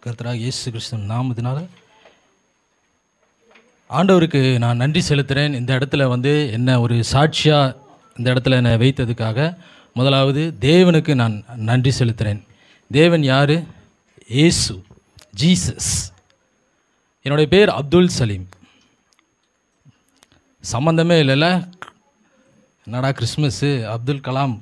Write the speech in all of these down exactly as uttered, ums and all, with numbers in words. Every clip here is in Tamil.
கர்த்தராகிய இயேசு கிறிஸ்துவின் நாமத்தினால ஆண்டவருக்கு நான் நன்றி செலுத்துகிறேன். இந்த இடத்துல வந்து என்ன ஒரு சாட்சியாக இந்த இடத்துல என்னை வைத்ததுக்காக முதலாவது தேவனுக்கு நான் நன்றி செலுத்துகிறேன். தேவன் யார்? இயேசு, ஜீசஸ். என்னுடைய பேர் அப்துல் சலீம். சம்மந்தமே இல்லைல்ல, என்னடா கிறிஸ்மஸ்ஸு, அப்துல் கலாம்,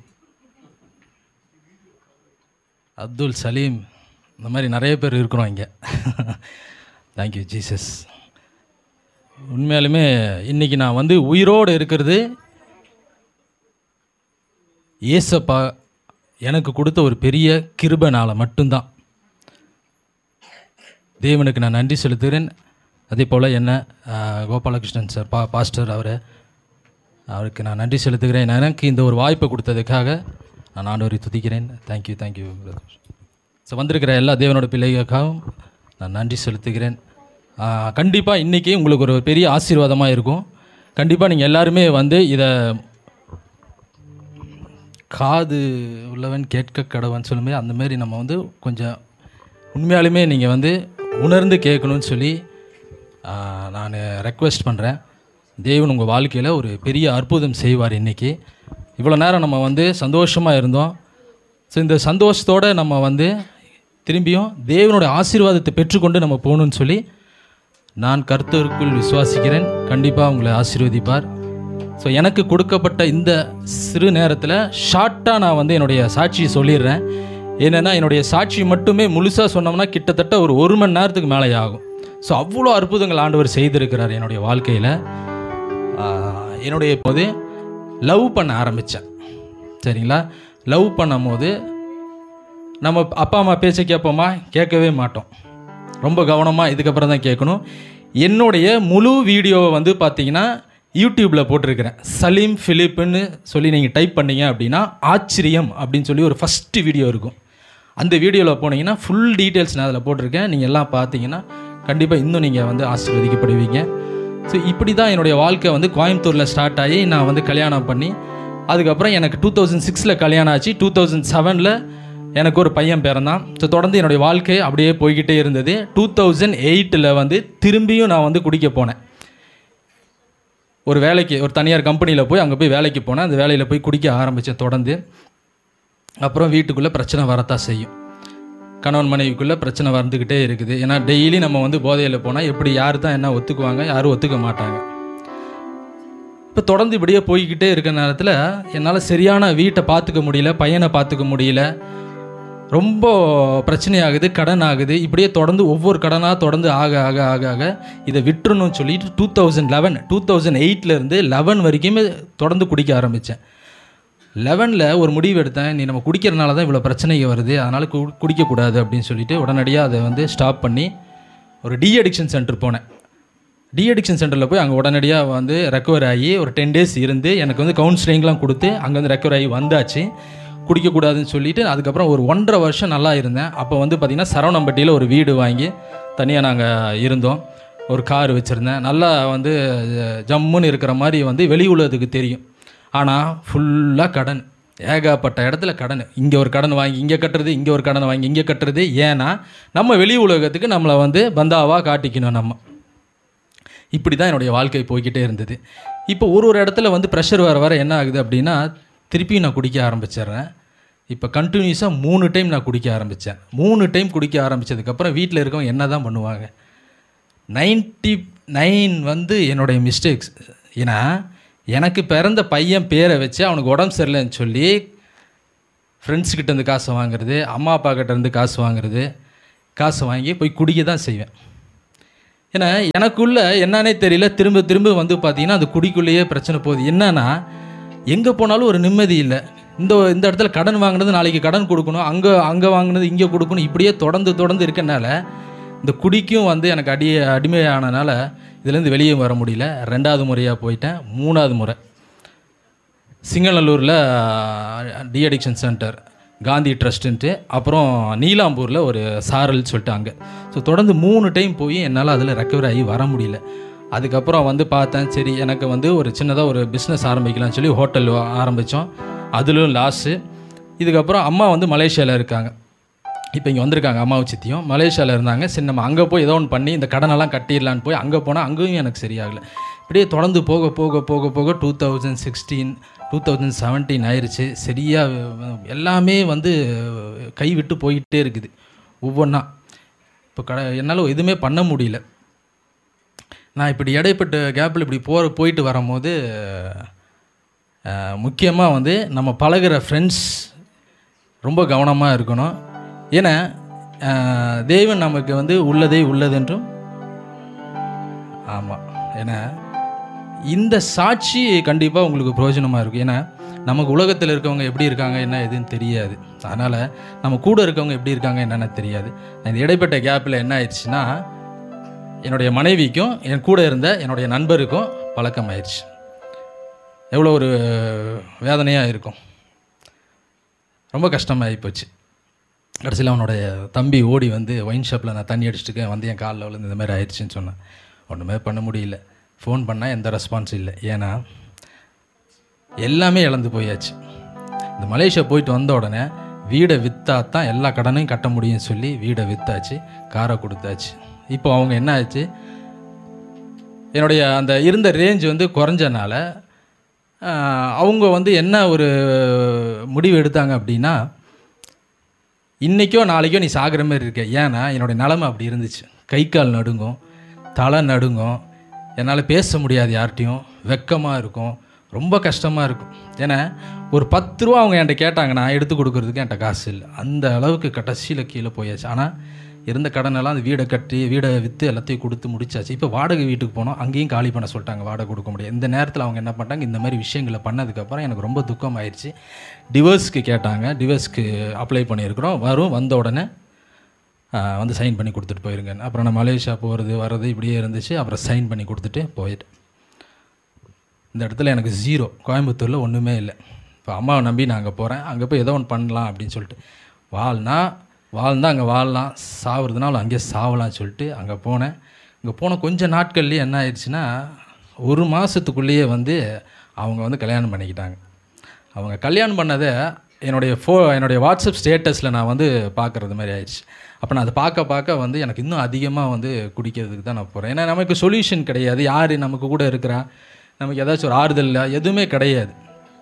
அப்துல் சலீம், இந்த மாதிரி நிறைய பேர் இருக்கிறோம் இங்கே. Thank you Jesus. உண்மையாலுமே இன்றைக்கி நான் வந்து உயிரோடு இருக்கிறது ஏசப்பா எனக்கு கொடுத்த ஒரு பெரிய கிருபைனால மட்டும்தான். தேவனுக்கு நான் நன்றி செலுத்துகிறேன். அதே போல் என்ன கோபாலகிருஷ்ணன் சார், பா பாஸ்டர் அவர் அவருக்கு நான் நன்றி செலுத்துகிறேன். எனக்கு இந்த ஒரு வாய்ப்பை கொடுத்ததுக்காக நான் ஆண்டவரை துதிக்கிறேன். Thank you thank you brother. ஸோ வந்திருக்கிற எல்லா தேவனோட பிள்ளைகளுக்காகவும் நான் நன்றி செலுத்துகிறேன். கண்டிப்பாக இன்றைக்கி உங்களுக்கு ஒரு பெரிய ஆசீர்வாதமாக இருக்கும். கண்டிப்பாக நீங்கள் எல்லாருமே வந்து இதை காது உள்ளவன் கேட்க கடவன் சொல்லுமே, அந்தமாரி நம்ம வந்து கொஞ்சம் உண்மையாலுமே நீங்கள் வந்து உணர்ந்து கேட்கணும்னு சொல்லி நான் ரெக்வெஸ்ட் பண்ணுறேன். தேவன் உங்கள் வாழ்க்கையில் ஒரு பெரிய அற்புதம் செய்வார். இன்றைக்கி இவ்வளோ நேரம் நம்ம வந்து சந்தோஷமாக இருந்தோம். ஸோ இந்த சந்தோஷத்தோடு நம்ம வந்து திரும்பியும் தேவனோட ஆசீர்வாதத்தை பெற்றுக்கொண்டு நம்ம போகணுன்னு சொல்லி நான் கர்த்தருக்குள் விசுவாசிக்கிறேன். கண்டிப்பாக உங்களை ஆசீர்வதிப்பார். ஸோ எனக்கு கொடுக்கப்பட்ட இந்த சிறு நேரத்தில் ஷார்ட்டாக நான் வந்து என்னுடைய சாட்சியை சொல்லிடுறேன். என்னென்னா என்னுடைய சாட்சி மட்டுமே முழுசாக சொன்னோம்னா கிட்டத்தட்ட ஒரு ஒரு மணி நேரத்துக்கு மேலே ஆகும். ஸோ அவ்வளோ அற்புதங்கள் ஆண்டவர் செய்திருக்கிறார் என்னுடைய வாழ்க்கையில். என்னுடைய போது லவ் பண்ண ஆரம்பித்தேன். சரிங்களா? லவ் பண்ணும் போது நம்ம அப்பா அம்மா பேச்சை கேட்போமா? கேட்கவே மாட்டோம். ரொம்ப கவனமாக இதுக்கப்புறம் தான் கேட்கணும். என்னுடைய முழு வீடியோவை வந்து பார்த்தீங்கன்னா யூடியூப்பில் போட்டிருக்கிறேன். சலீம் ஃபிலிப்புன்னு சொல்லி நீங்கள் டைப் பண்ணிங்க அப்படின்னா ஆச்சரியம் அப்படின்னு சொல்லி ஒரு ஃபஸ்ட்டு வீடியோ இருக்கும். அந்த வீடியோவில் போனீங்கன்னா ஃபுல் டீட்டெயில்ஸ் நான் அதில் போட்டிருக்கேன். நீங்கள் எல்லாம் பார்த்தீங்கன்னா கண்டிப்பாக இன்னும் நீங்கள் வந்து ஆசீர்வதிக்கப்படுவீங்க. ஸோ இப்படி தான் என்னுடைய வாழ்க்கை வந்து கோயம்புத்தூரில் ஸ்டார்ட் ஆகி நான் வந்து கல்யாணம் பண்ணி அதுக்கப்புறம் எனக்கு டூ தௌசண்ட் சிக்ஸில் கல்யாணம் ஆச்சு. டூ தௌசண்ட் செவனில் எனக்கு ஒரு பையன் பிறந்தான். ஸோ தொடர்ந்து என்னுடைய வாழ்க்கை அப்படியே போய்கிட்டே இருந்தது. டூ தௌசண்ட் எயிட்டில் வந்து திரும்பியும் நான் வந்து குடிக்க போனேன். ஒரு வேலைக்கு ஒரு தனியார் கம்பெனியில் போய் அங்கே போய் வேலைக்கு போனேன். அந்த வேலையில் போய் குடிக்க ஆரம்பித்தேன் தொடர்ந்து. அப்புறம் வீட்டுக்குள்ளே பிரச்சனை வரத்தான் செய்யும். கணவன் மனைவிக்குள்ளே பிரச்சனை வந்துக்கிட்டே இருக்குது. ஏன்னா டெய்லி நம்ம வந்து போதையில் போனால் எப்படி யார் தான் என்ன ஒத்துக்குவாங்க, யாரும் ஒத்துக்க மாட்டாங்க. இப்போ தொடர்ந்து இப்படியே போய்கிட்டே இருக்கிற நேரத்தில் என்னால் சரியான வீட்டை பார்த்துக்க முடியல, பையனை பார்த்துக்க முடியல, ரொம்ப பிரச்சனையாகுது, கடன் ஆகுது. இப்படியே தொடர்ந்து ஒவ்வொரு கடனாக தொடர்ந்து ஆக ஆக ஆக ஆக இதை விட்டுறணும்னு சொல்லிட்டு two thousand eleven two thousand எயிட்லேருந்து eleven வரைக்குமே தொடர்ந்து குடிக்க ஆரம்பித்தேன். லெவனில் ஒரு முடிவு எடுத்தேன், நீ நம்ம குடிக்கிறனால தான் இவ்வளோ பிரச்சனைங்க வருது, அதனால் கு குடிக்கக்கூடாது அப்படின்னு சொல்லிட்டு உடனடியாக அதை வந்து ஸ்டாப் பண்ணி ஒரு டி அடிக்ஷன் சென்டர் போனேன். டி அடிக்ஷன் சென்டரில் போய் அங்கே உடனடியாக வந்து ரெக்கவர் ஆகி ஒரு டென் டேஸ் இருந்து எனக்கு வந்து கவுன்சிலிங்லாம் கொடுத்து அங்கே வந்து ரெக்கவர் ஆகி வந்தாச்சு. குடிக்கக்கூடாதுன்னு சொல்லிவிட்டு அதுக்கப்புறம் ஒரு ஒன்றரை வருஷம் நல்லா இருந்தேன். அப்போ வந்து பார்த்திங்கன்னா சரவணம்பட்டியில் ஒரு வீடு வாங்கி தனியாக நாங்கள் இருந்தோம். ஒரு கார் வச்சுருந்தேன். நல்லா வந்து ஜம்முன்னு இருக்கிற மாதிரி வந்து வெளி உலகத்துக்கு தெரியும். ஆனால் ஃபுல்லாக கடன், ஏகப்பட்ட இடத்துல கடன். இங்கே ஒரு கடன் வாங்கி இங்கே கட்டுறது, இங்கே ஒரு கடன் வாங்கி இங்கே கட்டுறது. ஏன்னா நம்ம வெளி உலகத்துக்கு நம்மளை வந்து பந்தாவாக காட்டிக்கணும் நம்ம. இப்படி தான் என்னுடைய வாழ்க்கை போய்கிட்டே இருந்தது. இப்போ ஒரு ஒரு இடத்துல வந்து ப்ரெஷர் வர வர என்ன ஆகுது அப்படின்னா திருப்பியும் நான் குடிக்க ஆரம்பிச்சிடுறேன். இப்போ கண்டினியூஸாக மூணு டைம் நான் குடிக்க ஆரம்பித்தேன். மூணு டைம் குடிக்க ஆரம்பித்ததுக்கப்புறம் வீட்டில் இருக்கவங்க என்ன தான் பண்ணுவாங்க? நைன்ட்டி நைன் வந்து என்னுடைய மிஸ்டேக்ஸ். ஏன்னா எனக்கு பிறந்த பையன் பேரை வச்சு அவனுக்கு உடம்பு சரியில்லைன்னு சொல்லி ஃப்ரெண்ட்ஸ்கிட்டேருந்து காசு வாங்குறது, அம்மா அப்பா கிட்டேருந்து காசு வாங்குறது, காசு வாங்கி போய் குடிக்க தான் செய்வேன். ஏன்னா எனக்குள்ளே என்னன்னே தெரியல, திரும்ப திரும்ப வந்து பார்த்திங்கன்னா அது குடிக்குள்ளேயே பிரச்சனை போகுது. என்னன்னா எங்கே போனாலும் ஒரு நிம்மதி இல்லை. இந்த இந்த இடத்துல கடன் வாங்கினது நாளைக்கு கடன் கொடுக்கணும், அங்கே அங்கே வாங்கினது இங்கே கொடுக்கணும். இப்படியே தொடர்ந்து தொடர்ந்து இருக்கனால இந்த குடிக்கும் வந்து எனக்கு அடி அடிமையானனால இதுலேருந்து வெளியே வர முடியல. ரெண்டாவது முறையாக போயிட்டேன். மூணாவது முறை சிங்கநல்லூரில் டி அடிக்ஷன் சென்டர், காந்தி ட்ரஸ்ட்டுன்ட்டு, அப்புறம் நீலாம்பூரில் ஒரு சாரல் சொல்லிட்டு அங்கே. ஸோ தொடர்ந்து மூணு டைம் போய் என்னால் அதில் ரெக்கவர் ஆகி வர முடியல. அதுக்கப்புறம் வந்து பார்த்தேன், சரி எனக்கு வந்து ஒரு சின்னதாக ஒரு பிஸ்னஸ் ஆரம்பிக்கலாம்னு சொல்லி ஹோட்டல் ஆரம்பித்தோம். அதிலும் லாஸு. இதுக்கப்புறம் அம்மா வந்து மலேசியாவில் இருக்காங்க. இப்போ இங்கே வந்திருக்காங்க அம்மாவும் சித்தியும், மலேசியாவில் இருந்தாங்க. சரி நம்ம அங்கே போய் ஏதோ ஒன்று பண்ணி இந்த கடனெல்லாம் கட்டிடலான்னு போய் அங்கே போனால் அங்கேயும் எனக்கு சரியாகலை. இப்படியே தொடர்ந்து போக போக போக போக two thousand sixteen two thousand seventeen ஆயிடுச்சு. சரியாக எல்லாமே வந்து கைவிட்டு போயிட்டே இருக்குது ஒவ்வொன்றா. இப்போ க என்னால் எதுவுமே பண்ண முடியல. நான் இப்படி இடைப்பட்ட கேப்பில் இப்படி போகிற போயிட்டு வரும்போது முக்கியமாக வந்து நம்ம பழகிற ஃப்ரெண்ட்ஸ் ரொம்ப கவனமாக இருக்கணும். ஏன்னா தேவன் நமக்கு வந்து உள்ளதே உள்ளதென்றும், ஆமாம், ஏன்னா இந்த சாட்சி கண்டிப்பாக உங்களுக்கு பிரயோஜனமாக இருக்கும். ஏன்னா நமக்கு உலகத்தில் இருக்கவங்க எப்படி இருக்காங்க என்ன எதுன்னு தெரியாது. அதனால் நம்ம கூட இருக்கவங்க எப்படி இருக்காங்க என்னென்ன தெரியாது. இந்த இடைப்பட்ட கேப்பில் என்ன ஆயிடுச்சுன்னா, என்னுடைய மனைவிக்கும் என் கூட இருந்த என்னுடைய நண்பருக்கும் பழக்கம் ஆயிடுச்சு. எவ்வளோ ஒரு வேதனையாக இருக்கும், ரொம்ப கஷ்டமாகி போச்சு. கடைசியில் அவனுடைய தம்பி ஓடி வந்து ஒயின் ஷாப்பில் நான் தண்ணி அடிச்சுட்டுக்கேன் வந்து என் காலில் விழுந்து இந்த மாதிரி ஆயிடுச்சுன்னு சொன்னேன். ஒன்றுமே பண்ண முடியல. ஃபோன் பண்ணால் எந்த ரெஸ்பான்ஸும் இல்லை. ஏன்னா எல்லாமே இழந்து போயாச்சு. இந்த மலேசியா போயிட்டு வந்த உடனே வீடை விற்றா தான் எல்லா கடனையும் கட்ட முடியும்னு சொல்லி வீடை விற்றாச்சு, காரை கொடுத்தாச்சு. இப்போ அவங்க என்ன ஆச்சு, என்னுடைய அந்த இருந்த ரேஞ்ச் வந்து குறைஞ்சனால அவங்க வந்து என்ன ஒரு முடிவு எடுத்தாங்க அப்படின்னா, இன்றைக்கோ நாளைக்கோ நீ சாகிற மாதிரி இருக்க. ஏன்னா என்னுடைய நிலமை அப்படி இருந்துச்சு. கை கால் நடுங்கும், தலை நடுங்கும், என்னால் பேச முடியாது யார்கிட்டையும், வெக்கமாக இருக்கும், ரொம்ப கஷ்டமாக இருக்கும். ஏன்னா ஒரு பத்து ரூபா அவங்க என்கிட்ட கேட்டாங்க, நான் எடுத்து கொடுக்குறதுக்கு என்கிட்ட காசு இல்லை. அந்த அளவுக்கு கடைசியில் கீழே போயாச்சு. ஆனால் இருந்த கடனெல்லாம் அந்த வீடை கட்டி வீடை விற்று எல்லாத்தையும் கொடுத்து முடிச்சாச்சு. இப்போ வாடகை வீட்டுக்கு போனோம், அங்கேயும் காலி பண்ண சொல்லிட்டாங்க, வாடகை கொடுக்க முடியாது. இந்த நேரத்தில் அவங்க என்ன பண்ணிட்டாங்க, இந்த மாதிரி விஷயங்களை பண்ணதுக்கப்புறம் எனக்கு ரொம்ப துக்கம் ஆயிடுச்சு. டிவோர்ஸ்க்கு கேட்டாங்க, டிவோர்ஸ்க்கு அப்ளை பண்ணியிருக்கிறோம், வரும், வந்த உடனே வந்து சைன் பண்ணி கொடுத்துட்டு போயிருங்க. அப்புறம் நான் மலேசியா போகிறது வர்றது இப்படியே இருந்துச்சு. அப்புறம் சைன் பண்ணி கொடுத்துட்டு போயிட்டேன். இந்த இடத்துல எனக்கு ஜீரோ, கோயம்புத்தூரில் ஒன்றுமே இல்லை. இப்போ அம்மாவை நம்பி நான் அங்கே போகிறேன், அங்கே போய் ஏதோ ஒன்று பண்ணலாம் அப்படின்னு சொல்லிட்டு, வாழ்னா வாழ்ந்தால் அங்கே வாழலாம், சாவுறதுனாலும் அங்கேயே சாவலாம்னு சொல்லிட்டு அங்கே போனேன். இங்கே போன கொஞ்சம் நாட்கள்லேயே என்ன ஆயிடுச்சுன்னா, ஒரு மாதத்துக்குள்ளேயே வந்து அவங்க வந்து கல்யாணம் பண்ணிக்கிட்டாங்க. அவங்க கல்யாணம் பண்ணதை என்னுடைய ஃபோ என்னுடைய வாட்ஸ்அப் ஸ்டேட்டஸில் நான் வந்து பார்க்குறது மாதிரி ஆயிடுச்சு. அப்போ நான் அதை பார்க்க பார்க்க வந்து எனக்கு இன்னும் அதிகமாக வந்து குடிக்கிறதுக்கு தான் நான் போகிறேன். ஏன்னா நமக்கு சொல்யூஷன் கிடையாது, யார் நமக்கு கூட இருக்கிறா, நமக்கு ஏதாச்சும் ஒரு ஆறுதல் இல்லை, எதுவுமே கிடையாது,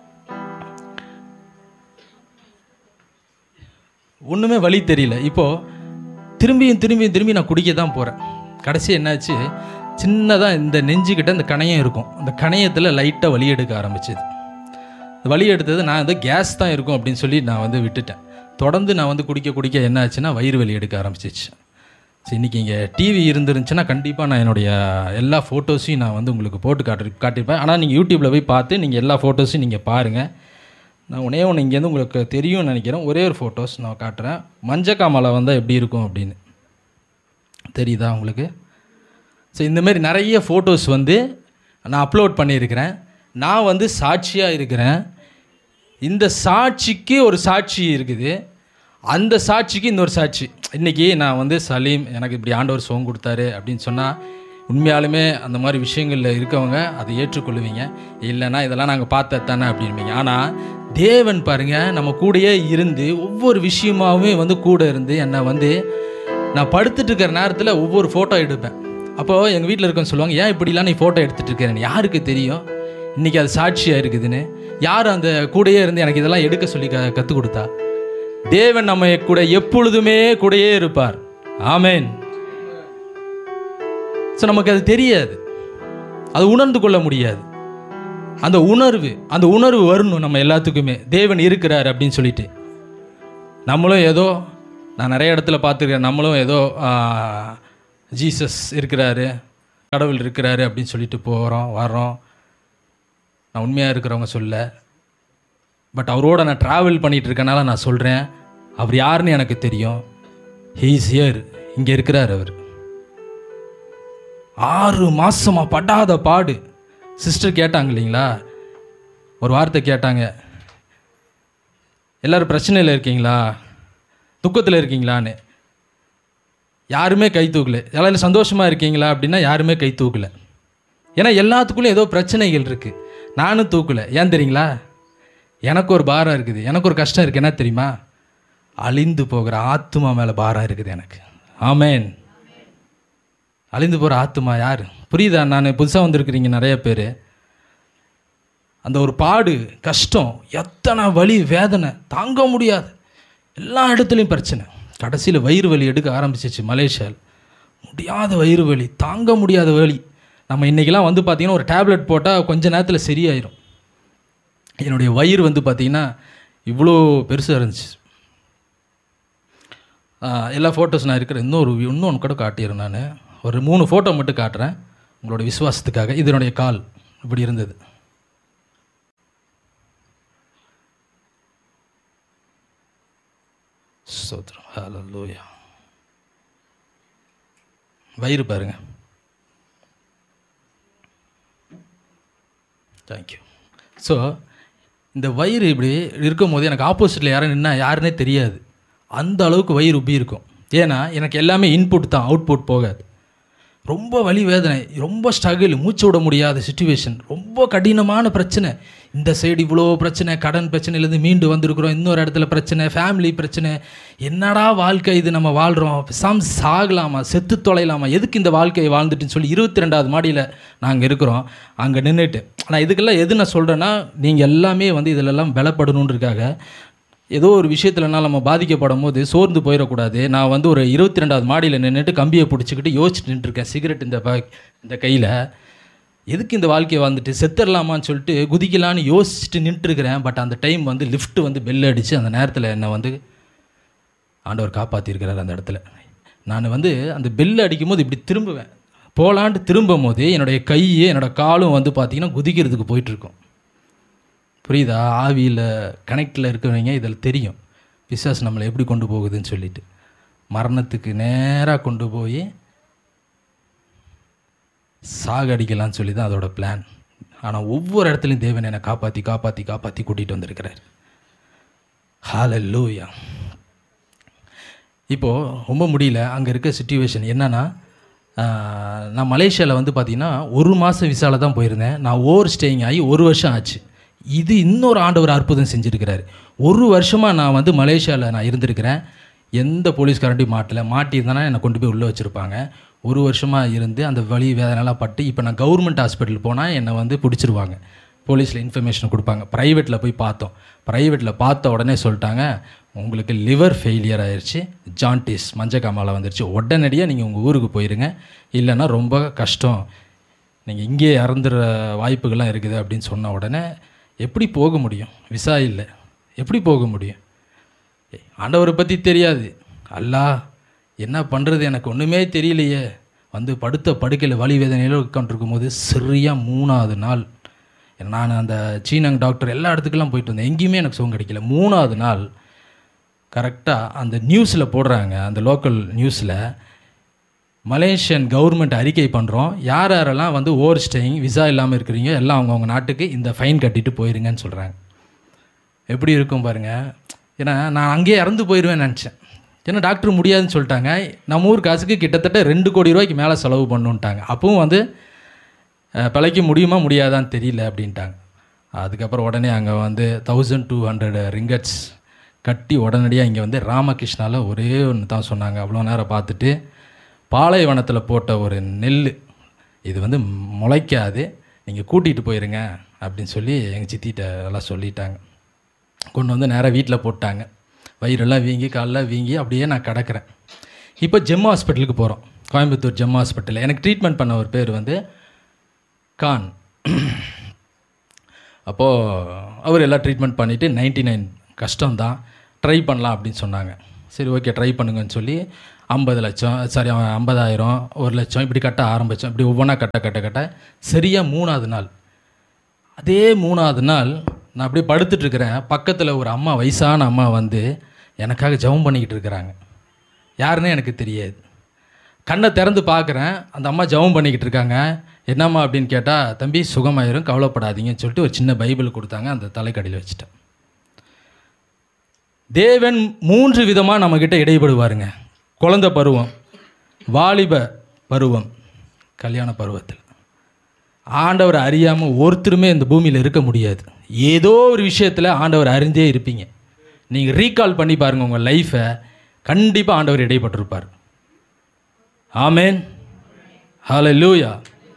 ஒன்றுமே வழி தெரியல. இப்போது திரும்பியும் திரும்பியும் திரும்பி நான் குடிக்க தான் போகிறேன். கடைசி என்னாச்சு, சின்னதாக இந்த நெஞ்சுக்கிட்ட இந்த கணையம் இருக்கும், அந்த கணையத்தில் லைட்டாக வலி எடுக்க ஆரம்பிச்சிது. வலி எடுத்தது நான் வந்து கேஸ் தான் இருக்கும் அப்படின்னு சொல்லி நான் வந்து விட்டுட்டேன். தொடர்ந்து நான் வந்து குடிக்க குடிக்க என்ன ஆச்சுன்னா வயிறு வலி எடுக்க ஆரம்பிச்சிச்சு. சரி, இன்றைக்கி இங்கே டிவி இருந்துருந்துச்சுன்னா கண்டிப்பாக நான் என்னுடைய எல்லா ஃபோட்டோஸையும் நான் வந்து உங்களுக்கு போட்டு காட்டி காட்டியிருப்பேன். ஆனால் நீங்கள் யூடியூப்பில் போய் பார்த்து நீங்கள் எல்லா ஃபோட்டோஸையும் நீங்கள் பாருங்கள். நான் ஒன்றே ஒன்று இங்கேருந்து உங்களுக்கு தெரியும்னு நினைக்கிறேன். ஒரே ஒரு ஃபோட்டோஸ் நான் காட்டுறேன். மஞ்சக்காமலை வந்தால் எப்படி இருக்கும் அப்படின்னு தெரியுதா உங்களுக்கு? ஸோ இந்தமாரி நிறைய ஃபோட்டோஸ் வந்து நான் அப்லோட் பண்ணியிருக்கிறேன். நான் வந்து சாட்சியாக இருக்கிறேன். இந்த சாட்சிக்கு ஒரு சாட்சி இருக்குது, அந்த சாட்சிக்கு இன்னொரு சாட்சி. இன்றைக்கி நான் வந்து சலீம், எனக்கு இப்படி ஆண்டவர் சுகம் கொடுத்தாரு அப்படின்னு சொன்னால் உண்மையாலுமே அந்த மாதிரி விஷயங்களில் இருக்கவங்க அதை ஏற்றுக்கொள்ளுவீங்க. இல்லைன்னா இதெல்லாம் நாங்கள் பார்த்தது தானே அப்படின்பீங்க. ஆனால் தேவன் பாருங்கள், நம்ம கூடயே இருந்து ஒவ்வொரு விஷயமாகவே வந்து கூட இருந்து என்னை வந்து நான் படுத்துட்டு இருக்கிற நேரத்தில் ஒவ்வொரு ஃபோட்டோ எடுப்பேன். அப்போது எங்கள் வீட்டில் இருக்கவங்க சொல்லுவாங்க, ஏன் இப்படிலாம் நீ ஃபோட்டோ எடுத்துகிட்டு இருக்கிறேன்னு. யாருக்கு தெரியும் இன்றைக்கி அது சாட்சியாக இருக்குதுன்னு? யார் அந்த கூடையே இருந்து எனக்கு இதெல்லாம் எடுக்க சொல்லி க கற்றுக் கொடுத்தா? தேவன் நம்ம கூட எப்பொழுதுமே கூடையே இருப்பார். ஆமேன். ஸோ நமக்கு அது தெரியாது, அது உணர்ந்து கொள்ள முடியாது. அந்த உணர்வு அந்த உணர்வு வரணும் நம்ம எல்லாத்துக்குமே, தேவன் இருக்கிறார் அப்படின்னு சொல்லிட்டு. நம்மளும் ஏதோ, நான் நிறைய இடத்துல பார்த்துருக்கேன், நம்மளும் ஏதோ ஜீசஸ் இருக்கிறாரு, கடவுள் இருக்கிறாரு அப்படின்னு சொல்லிட்டு போகிறோம் வர்றோம். நான் உண்மையாக இருக்கிறவங்க சொல்ல, பட் அவரோட நான் ட்ராவல் பண்ணிகிட்டு இருக்கனால நான் சொல்கிறேன், அவர் யாருன்னு எனக்கு தெரியும். ஹீ இஸ் ஹியர், இங்கே இருக்கிறார் அவர். ஆறு மாதமாக படாத பாடு. சிஸ்டர் கேட்டாங்க இல்லைங்களா, ஒரு வார்த்தை கேட்டாங்க, எல்லோரும் பிரச்சனையில் இருக்கீங்களா, துக்கத்தில் இருக்கீங்களான்னு. யாருமே கை தூக்கலை. எல்லாரும் சந்தோஷமாக இருக்கீங்களா அப்படின்னா யாருமே கை தூக்கலை. ஏன்னா எல்லாத்துக்குள்ளேயும் ஏதோ பிரச்சனைகள் இருக்குது. நானும் தூக்கலை. ஏன் தெரியுங்களா? எனக்கு ஒரு பாரம் இருக்குது, எனக்கு ஒரு கஷ்டம் இருக்குது. என்ன தெரியுமா? அழிந்து போகிற ஆத்துமா மேலே பாரம் இருக்குது எனக்கு. ஆமேன். அழிந்து போகிற ஆத்துமா யார்? புரியுதா? நான் புதுசாக வந்திருக்கிறீங்க நிறைய பேர். அந்த ஒரு பாடு, கஷ்டம், எத்தனை வலி, வேதனை தாங்க முடியாது. எல்லா இடத்துலையும் பிரச்சனை. கடைசியில் வயிறு வலி எடுக்க ஆரம்பிச்சிச்சு மலேசியாவில். முடியாத வயிறு வலி, தாங்க முடியாத வலி. நம்ம இன்றைக்கெலாம் வந்து பார்த்திங்கன்னா ஒரு டேப்லெட் போட்டால் கொஞ்ச நேரத்தில் சரியாயிரும். என்னுடைய வயிறு வந்து பார்த்திங்கன்னா இவ்வளோ பெருசாக இருந்துச்சு. எல்லா ஃபோட்டோஸ் நான் இருக்கிற இன்னொரு இன்னொன்று கூட காட்டிடுறேன். நான் ஒரு மூணு ஃபோட்டோ மட்டும் காட்டுறேன் உங்களோட விசுவாசத்துக்காக. இதனுடைய கால் இப்படி இருந்தது. ஸ்தோத்திரம், ஹல்லேலூயா. வயிறு பாருங்க. தேங்க்யூ. ஸோ இந்த வயிறு இப்படி இருக்கும் போது எனக்கு ஆப்போசிட்டில் யாரும் நின்னா யாருன்னே தெரியாது. அந்த அளவுக்கு வயிறு உப்பி இருக்கும். ஏன்னா எனக்கு எல்லாமே இன்புட் தான், அவுட்புட் போகாது. ரொம்ப வலி, வேதனை, ரொம்ப ஸ்ட்ரகிள், மூச்சு விட முடியாத சுச்சுவேஷன், ரொம்ப கடினமான பிரச்சனை. இந்த சைடு இவ்வளோ பிரச்சனை, கடன் பிரச்சனையிலேருந்து மீண்டு வந்திருக்கிறோம், இன்னொரு இடத்துல பிரச்சனை, ஃபேமிலி பிரச்சனை. என்னடா வாழ்க்கை இது, நம்ம வாழ்கிறோம், சாம் சாகலாமா, செத்து தொலைலாமா, எதுக்கு இந்த வாழ்க்கையை வாழ்ந்துட்டுன்னு சொல்லி இருபத்தி ரெண்டாவது மாடியில் நாங்கள் இருக்கிறோம். அங்கே நின்றுட்டு ஆனால் இதுக்கெல்லாம் எது நான் சொல்கிறேன்னா, நீங்கள் எல்லாமே வந்து இதிலெல்லாம் பலப்படணுன்றதுக்காக ஏதோ ஒரு விஷயத்துலனால நம்ம பாதிக்கப்படும் போது சோர்ந்து போயிடக்கூடாது. நான் வந்து ஒரு இருபத்தி ரெண்டாவது மாடியில் நின்றுட்டு கம்பியை பிடிச்சிக்கிட்டு யோசிச்சுட்டு நின்றுருக்கேன். சிகரெட் இந்த ப இந்த கையில். எதுக்கு இந்த வாழ்க்கையை வாழ்ந்துட்டு செத்துடலாமான்னு சொல்லிட்டு குதிக்கலான்னு யோசிச்சுட்டு நின்றுருக்கிறேன். பட் அந்த டைம் வந்து லிஃப்ட்டு வந்து பெல் அடித்து அந்த நேரத்தில் என்னை வந்து ஆண்டவர் காப்பாற்றிருக்கிறார். அந்த இடத்துல நான் வந்து அந்த பெல் அடிக்கும் போது இப்படி திரும்புவேன், போகலான்ட்டு திரும்பும் போது என்னுடைய கையே என்னோடய காலும் வந்து பார்த்திங்கன்னா குதிக்கிறதுக்கு போயிட்டுருக்கும். புரியுதா? ஆவியில் கனெக்டில் இருக்கிறவங்க இதில் தெரியும் பிசாசு நம்மளை எப்படி கொண்டு போகுதுன்னு சொல்லிட்டு. மரணத்துக்கு நேராக கொண்டு போய் சாகடிக்கலான்னு சொல்லி தான் அதோட பிளான். ஆனால் ஒவ்வொரு இடத்துலையும் தேவன் என்னை காப்பாற்றி காப்பாற்றி காப்பாற்றி கூட்டிகிட்டு வந்திருக்கிறார். ஹல்லேலூயா. இப்போது ரொம்ப முடியல. அங்கே இருக்க சிச்சுவேஷன் என்னென்னா, நான் மலேசியாவில் வந்து பார்த்திங்கன்னா ஒரு மாதம் விசாவில் தான் போயிருந்தேன். நான் ஓவர் ஸ்டேயிங் ஆகி ஒரு வருஷம் ஆச்சு. இது இன்னொரு ஆண்டவர் அற்புதம் செஞ்சுருக்கிறார். ஒரு வருஷமாக நான் வந்து மலேசியாவில் நான் இருந்திருக்கிறேன். எந்த போலீஸ்காரண்டையும் மாட்டலை. மாட்டியிருந்தேன்னா என்னை கொண்டு போய் உள்ளே வச்சுருப்பாங்க. ஒரு வருஷமாக இருந்து அந்த வலி வேதனைலாம் பட்டு இப்போ நான் கவர்மெண்ட் ஹாஸ்பிட்டல் போனால் என்னை வந்து பிடிச்சிருவாங்க. போலீஸில் இன்ஃபர்மேஷன் கொடுப்பாங்க. ப்ரைவேட்டில் போய் பார்த்தோம். ப்ரைவேட்டில் பார்த்த உடனே சொல்லிட்டாங்க, உங்களுக்கு லிவர் ஃபெயிலியர் ஆயிடுச்சு, ஜாண்டிஸ் மஞ்சக்காமாலை வந்துடுச்சு, உடனடியாக நீங்கள் உங்கள் ஊருக்கு போயிருங்க, இல்லைன்னா ரொம்ப கஷ்டம், நீங்கள் இங்கே இறந்துற வாய்ப்புகள்லாம் இருக்குது அப்படின்னு சொன்ன உடனே எப்படி போக முடியும்? விசா இல்லை, எப்படி போக முடியும்? ஆண்டவரை பற்றி தெரியாது. அல்லா என்ன பண்ணுறது எனக்கு ஒன்றுமே தெரியலையே. வந்து படுத்த படுக்கையில் வலி வேதனையில் உட்காந்துருக்கும் போது சரியாக மூணாவது நாள் நான் அந்த சீனங் டாக்டர் எல்லா இடத்துக்கெல்லாம் போயிட்டு வந்தேன். எங்கேயுமே எனக்கு சுகம் கிடைக்கல. மூணாவது நாள் கரெக்டாக அந்த நியூஸில் போடுறாங்க, அந்த லோக்கல் நியூஸில் மலேசியன் கவர்மெண்ட் அறிக்கை பண்ணுறோம், யார் யாரெல்லாம் வந்து ஓவர் ஸ்டேயிங் விசா இல்லாமல் இருக்கிறீங்க எல்லாம் அவங்கவுங்க நாட்டுக்கு இந்த ஃபைன் கட்டிட்டு போயிருங்கன்னு சொல்கிறாங்க. எப்படி இருக்கும் பாருங்கள். ஏன்னா நான் அங்கேயே இறந்து போயிடுவேன்னு நினச்சேன். ஏன்னா டாக்டர் முடியாதுன்னு சொல்லிட்டாங்க. நம்ம ஊர் காசுக்கு கிட்டத்தட்ட ரெண்டு கோடி ரூபாய்க்கு மேலே செலவு பண்ணுன்ட்டாங்க. அப்பவும் வந்து பிழைக்க முடியுமா முடியாதான்னு தெரியல அப்படின்ட்டாங்க. அதுக்கப்புறம் உடனே அங்கே வந்து தௌசண்ட் டூ ஹண்ட்ரட் ரிங்கட்ஸ் கட்டி உடனடியாக இங்கே வந்து ராமகிருஷ்ணாவில் ஒரே ஒன்று தான் சொன்னாங்க. அவ்வளோ நேரம் பார்த்துட்டு பாலைவனத்தில் போட்ட ஒரு நெல் இது வந்து முளைக்காது, நீங்கள் கூட்டிகிட்டு போயிருங்க அப்படின்னு சொல்லி எங்கள் சித்திகிட்ட எல்லாம் சொல்லிட்டாங்க. கொண்டு வந்து நேராக வீட்டில் போட்டாங்க. வயிறெல்லாம் வீங்கி காலெலாம் வீங்கி அப்படியே நான் கிடக்கிறேன். இப்போ ஜெம் ஹாஸ்பிட்டலுக்கு போகிறோம், கோயம்புத்தூர் ஜெம் ஹாஸ்பிட்டல். எனக்கு ட்ரீட்மெண்ட் பண்ண ஒரு பேர் வந்து கான். அப்போது அவர் எல்லாம் ட்ரீட்மெண்ட் பண்ணிவிட்டு நைன்ட்டி நைன் கஷ்டம்தான், ட்ரை பண்ணலாம் அப்படின்னு சொன்னாங்க. சரி ஓகே ட்ரை பண்ணுங்கன்னு சொல்லி ஐம்பது லட்சம் சாரி ஐம்பதாயிரம் ஒரு லட்சம் இப்படி கட்ட ஆரம்பித்தோம். இப்படி ஒவ்வொன்றா கட்ட கட்ட கட்ட சரியாக மூணாவது நாள், அதே மூணாவது நாள் நான் அப்படியே படுத்துட்ருக்கிறேன். பக்கத்தில் ஒரு அம்மா, வயசான அம்மா வந்து எனக்காக ஜெபம் பண்ணிக்கிட்டு இருக்கிறாங்க. யாருன்னே எனக்கு தெரியாது. கண்ணை திறந்து பார்க்குறேன், அந்த அம்மா ஜெபம் பண்ணிக்கிட்டு இருக்காங்க. என்னம்மா அப்படின்னு கேட்டால், தம்பி சுகமாயிரும் கவலைப்படாதீங்கன்னு சொல்லிட்டு ஒரு சின்ன பைபிள் கொடுத்தாங்க. அந்த தலைக்கடியில் வச்சுட்டேன். தேவன் மூன்று விதமாக நம்மக்கிட்ட இடைப்படுவாருங்க. குழந்தை பருவம், வாலிப பருவம், கல்யாண பருவத்தில். ஆண்டவர் அறியாமல் ஒருத்தருமே இந்த பூமியில் இருக்க முடியாது. ஏதோ ஒரு விஷயத்தில் ஆண்டவர் அறிந்தே இருப்பீங்க. நீங்கள் ரீகால் பண்ணி பாருங்கள் உங்கள் லைஃப்பை, கண்டிப்பாக ஆண்டவர் இடைப்பட்டிருப்பார். ஆமேன், ஹல்லேலூயா.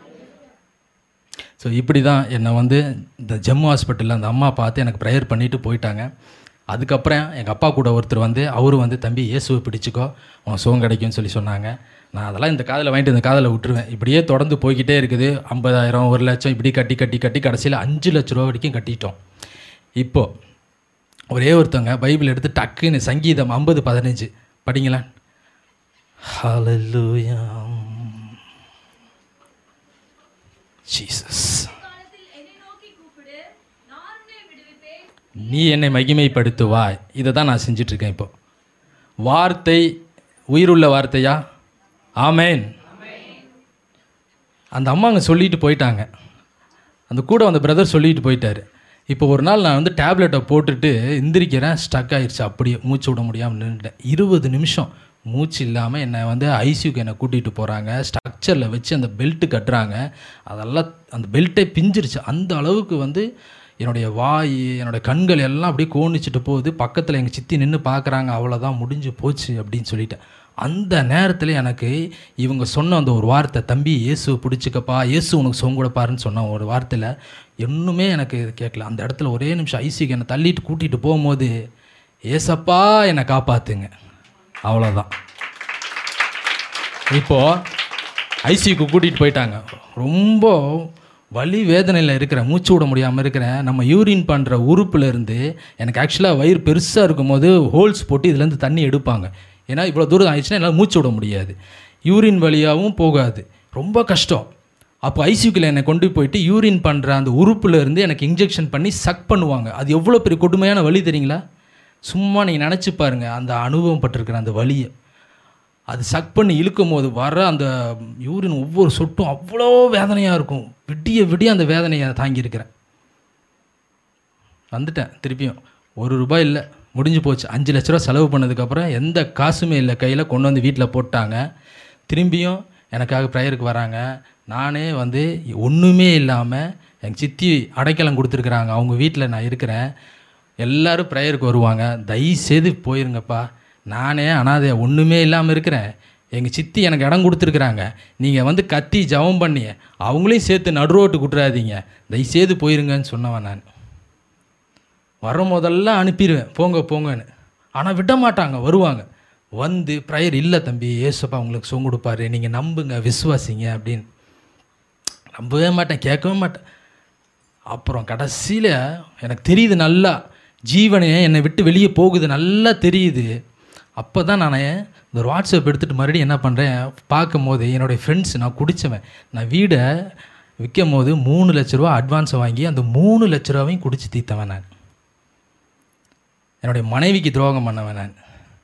ஸோ இப்படி தான் என்னை வந்து இந்த ஜம்மு ஹாஸ்பிட்டலில் அந்த அம்மா பார்த்து எனக்கு ப்ரேயர் பண்ணிவிட்டு போயிட்டாங்க. அதுக்கப்புறம் எங்கள் அப்பா கூட ஒருத்தர் வந்து அவரு வந்து தம்பி இயேசுவை பிடிச்சிக்கோ உனக்கு சுகம் கிடைக்கும்னு சொல்லி சொன்னாங்க. நான் அதெல்லாம் இந்த காதில் வாங்கிட்டு இந்த காதில் விட்டுருவேன். இப்படியே தொடர்ந்து போய்கிட்டே இருக்குது. ஐம்பதாயிரம் ஒரு லட்சம் இப்படி கட்டி கட்டி கட்டி கடைசியில் அஞ்சு லட்ச ரூபா வரைக்கும் கட்டிட்டோம். இப்போது ஒரே ஒருத்தவங்க பைபிள் எடுத்து டக்குன்னு சங்கீதம் ஐம்பது பதினஞ்சு படிங்களேன். ஹல்லேலூயா ஜீசஸ், நீ என்னை மகிமைப்படுத்துவாய். இதை தான் நான் செஞ்சிட்ருக்கேன். இப்போ வார்த்தை உயிருள்ள வார்த்தையா? ஆமேன். அந்த அம்மா அங்கே சொல்லிட்டு போயிட்டாங்க. அந்த கூட அந்த பிரதர் சொல்லிட்டு போயிட்டார். இப்போ ஒரு நாள் நான் வந்து டேப்லெட்டை போட்டுட்டு எந்திரிக்கிறேன், ஸ்டக் ஆகிடுச்சு. அப்படியே மூச்சு விட முடியாமல் நின்றுட்டேன். இருபது நிமிஷம் மூச்சு இல்லாமல் என்னை வந்து ஐசியூக்கு என்னை கூட்டிகிட்டு போகிறாங்க. ஸ்ட்ரக்சரில் வச்சு அந்த பெல்ட்டு கட்டுறாங்க. அதெல்லாம் அந்த பெல்ட்டே பிஞ்சிருச்சு. அந்த அளவுக்கு வந்து என்னுடைய வாய், என்னோடய கண்கள் எல்லாம் அப்படியே கோணிச்சிட்டு போகுது. பக்கத்தில் எங்கள் சித்தி நின்று பார்க்குறாங்க. அவ்வளோதான், முடிஞ்சு போச்சு அப்படின்னு சொல்லிட்டேன். அந்த நேரத்தில் எனக்கு இவங்க சொன்ன அந்த ஒரு வார்த்தை, தம்பி இயேசு பிடிச்சிக்கப்பா, இயேசு உனக்கு சொங்க கொடுப்பாருன்னு சொன்ன ஒரு வார்த்தையில் இன்னுமே எனக்கு கேட்கல. அந்த இடத்துல ஒரே நிமிஷம் ஐசிக்கு என்னை தள்ளிட்டு கூட்டிகிட்டு போகும்போது, ஏசப்பா என்னை காப்பாற்றுங்க, அவ்வளோதான். இப்போது ஐசிக்கு கூட்டிகிட்டு போயிட்டாங்க. ரொம்ப வலி வேதனையில் இருக்கிறேன், மூச்சு விட முடியாமல் இருக்கிறேன். நம்ம யூரின் பண்ணுற உறுப்புலேருந்து எனக்கு ஆக்சுவலாக வயிறு பெருசாக இருக்கும் போது ஹோல்ஸ் போட்டு இதுலேருந்து தண்ணி எடுப்பாங்க. ஏன்னா இவ்வளோ தூரம் ஆயிடுச்சுன்னா என்னால் மூச்சு விட முடியாது, யூரின் வழியாகவும் போகாது, ரொம்ப கஷ்டம். அப்போ ஐசியூக்கில் என்னை கொண்டு போயிட்டு யூரின் பண்ணுற அந்த உறுப்புலேருந்து எனக்கு இன்ஜெக்ஷன் பண்ணி சக் பண்ணுவாங்க. அது எவ்வளோ பெரிய கொடுமையான வலி தெரியுங்களா? சும்மா நீங்கள் நினச்சி பாருங்கள் அந்த அனுபவம் பட்டிருக்கிற அந்த வலியை. அது சக் பண்ணி இழுக்கும் போது வர அந்த யூரின் ஒவ்வொரு சொட்டும் அவ்வளோ வேதனையாக இருக்கும். விடிய விடிய அந்த வேதனையை தாங்கியிருக்கிறேன். வந்துட்டேன் திருப்பியும். ஒரு ரூபாய் இல்லை, முடிஞ்சு போச்சு. அஞ்சு லட்ச ரூபா செலவு பண்ணதுக்கப்புறம் எந்த காசுமே இல்லை கையில், கொண்டு வந்து வீட்டில் போட்டாங்க. திரும்பியும் எனக்காக ப்ரேயருக்கு வராங்க. நானே வந்து ஒன்றுமே இல்லாமல் எங்கள் சித்தி அடைக்கலம் கொடுத்துருக்குறாங்க, அவங்க வீட்டில் நான் இருக்கிறேன். எல்லோரும் ப்ரேயருக்கு வருவாங்க. தயவுசெய்து போயிருங்கப்பா, நானே அனாதை ஒன்றுமே இல்லாமல் இருக்கிறேன், எங்கள் சித்தி எனக்கு இடம் கொடுத்துருக்குறாங்க, நீங்கள் வந்து கத்தி ஜெபம் பண்ணி அவங்களையும் சேர்த்து நடுரோட்டு விட்டுறாதீங்க, தயவுசெய்து போயிருங்கன்னு சொன்னவன் நான். வர முதல்ல அனுப்பிடுவேன், போங்க போங்கன்னு. ஆனால் விட மாட்டாங்க, வருவாங்க. வந்து ப்ரேயர், இல்லை தம்பி ஏசப்பா உங்களுக்கு சொங்க கொடுப்பாரு, நீங்கள் நம்புங்க, விசுவாசிங்க அப்படின்னு. நம்பவே மாட்டேன், கேட்கவே மாட்டேன். அப்புறம் கடைசியில் எனக்கு தெரியுது, நல்லா ஜீவனே என்னை விட்டு வெளியே போகுது, நல்லா தெரியுது. அப்போ தான் நான் இந்த ஒரு வாட்ஸ்அப் எடுத்துகிட்டு மறுபடியும் என்ன பண்ணுறேன், பார்க்கும் போது என்னுடைய ஃப்ரெண்ட்ஸ், நான் குடித்தவன், நான் வீடை விற்கும் போது மூணு லட்ச ரூபா அட்வான்ஸை வாங்கி அந்த மூணு லட்ச ரூபாவையும் குடித்து தீர்த்தவன் நான். என்னுடைய மனைவிக்கு துரோகம் பண்ணவன் நான்.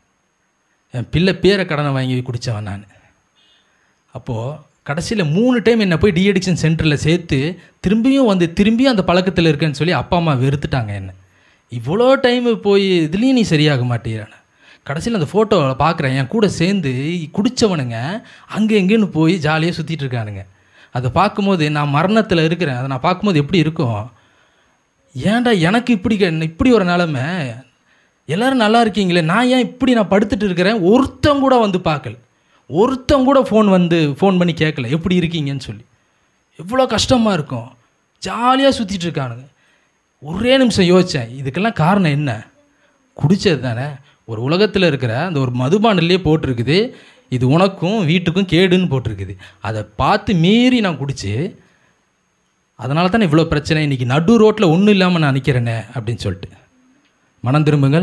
என் பிள்ளை பேரை கடனை வாங்கி குடித்தவன் நான். அப்போது கடைசியில் மூணு டைம் என்னை போய் டிஅடிக்ஷன் சென்டரில் சேர்த்து திரும்பியும் வந்து திரும்பியும் அந்த பழக்கத்தில் இருக்கேன்னு சொல்லி அப்பா அம்மா வெறுத்துட்டாங்க என்ன. இவ்வளோ டைமு போய் இதுலேயும் நீ சரியாக மாட்டேறான. கடைசியில் அந்த ஃபோட்டோவில் பார்க்குறேன், என் கூட சேர்ந்து குடித்தவனுங்க அங்கே எங்கேன்னு போய் ஜாலியாக சுற்றிட்டு இருக்கானுங்க. அதை பார்க்கும்போது நான் மரணத்தில் இருக்கிறேன். அதை நான் பார்க்கும்போது எப்படி இருக்கும், ஏன்டா எனக்கு இப்படி இப்படி ஒரு நிலமை, எல்லோரும் நல்லா இருக்கீங்களே, நான் ஏன் இப்படி நான் படுத்துட்டு இருக்கிறேன், ஒருத்தன் கூட வந்து பார்க்கல, ஒருத்தன் கூட ஃபோன் வந்து ஃபோன் பண்ணி கேட்கல எப்படி இருக்கீங்கன்னு சொல்லி. எவ்வளோ கஷ்டமாக இருக்கும், ஜாலியாக சுற்றிட்டு இருக்கானுங்க. ஒரே நிமிஷம் யோசித்தேன், இதுக்கெல்லாம் காரணம் என்ன, குடித்தது தானே. ஒரு உலகத்தில் இருக்கிற அந்த ஒரு மதுபானிலே போட்டிருக்குது, இது உனக்கும் வீட்டுக்கும் கேடுன்னு போட்டிருக்குது. அதை பார்த்து மீறி நான் குடித்து, அதனால தானே இவ்வளோ பிரச்சனை, இன்றைக்கி நடு ரோட்டில் ஒன்றும் இல்லாமல் நான் நிற்கிறேனே அப்படின்னு சொல்லிட்டு. மனம் திரும்புங்கள்,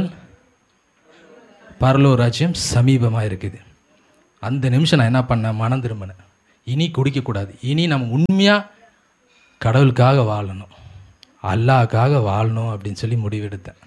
பரலோக ராஜ்யம் சமீபமாக இருக்குது. அந்த நிமிஷம் நான் என்ன பண்ணேன், மனம் திரும்பினேன். இனி குடிக்கக்கூடாது, இனி நம்ம உண்மையாக கடவுளுக்காக வாழணும், அல்லாஹ்க்காக வாழணும் அப்படின்னு சொல்லி முடிவெடுத்தேன்.